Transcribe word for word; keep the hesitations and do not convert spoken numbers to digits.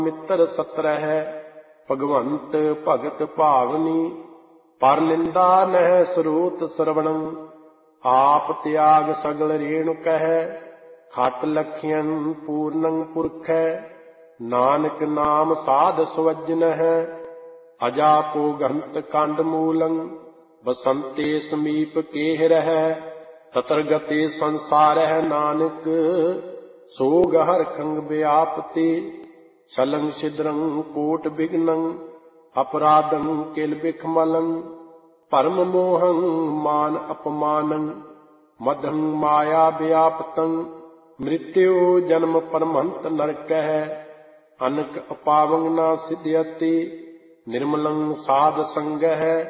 ਮਿੱਤਰ ਸਤਰਹਿ ਭਗਵੰਤ ਭਗਤ ਭਾਵਨੀ। ਪਰ ਨਿੰਦਾ ਨਹਿ ਸਰੂਤ ਸਰਵਣੰ ਆਪ ਤਿਆਗ ਸਗਲ ਰੇਣੁ ਕਹਿ। ਖਟ ਲਖਿਅਨ ਪੂਰਨੰ ਪੁਰਖੈ ਨਾਨਕ ਨਾਮ ਸਾਧ ਸੁਵਜਨਹਿ। ਅਜਾ ਕੋ ਗੰਤ ਕੰਡ ਮੂਲੰ ਬਸੰਤੇ ਸਮੀਪ ਕੇਹ ਰਹਿ। ਤਤਰ ਗਤੇ ਸੰਸਾਰਹਿ ਨਾਨਕ ਸੋਗ ਹਰਖੰ ਵਿਆਪਤੀ। ਛਲੰ ਛਿਦਰੰ ਕੋਟ ਬਿਘਨੰ ਅਪਰਾਧੰ ਕਿਲ ਬਿਖਮਲੰ। ਭਰਮ ਮੋਹੰ ਮਾਨ ਅਪਮਾਨੰ ਮਦੰ ਮਾਇਆ ਵਿਆਪਤੰ। ਮ੍ਰਿਤਿਉ ਜਨਮ ਪਰਮੰਤ ਨਰਕਹਿ ਅਨਕ ਅਪਾਵੰ ਨਾ ਸਿਧਯਤੀ। ਨਿਰਮਲੰ ਸਾਧ ਸੰਗਹਿ